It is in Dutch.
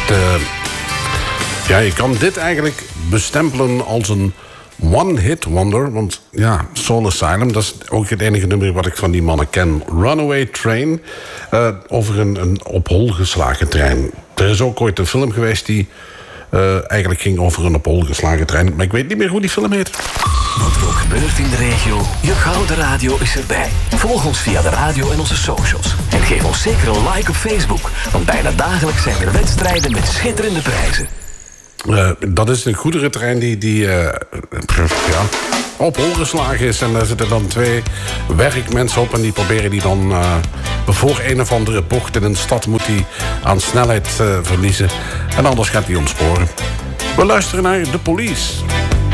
Je kan dit eigenlijk bestempelen als een one-hit wonder. Want ja, Soul Asylum, dat is ook het enige nummer wat ik van die mannen ken. Runaway Train, over een op hol geslagen trein. Er is ook ooit een film geweest die eigenlijk ging over een op hol geslagen trein. Maar ik weet niet meer hoe die film heet. Wat er ook gebeurt in de regio, je gouden radio is erbij. Volg ons via de radio en onze socials. En geef ons zeker een like op Facebook. Want bijna dagelijks zijn er wedstrijden met schitterende prijzen. Dat is een goederentrein die op hol geslagen is. En daar zitten dan 2 werkmensen op. En die proberen die dan voor een of andere bocht in een stad moet die aan snelheid verliezen. En anders gaat die ontsporen. We luisteren naar The Police.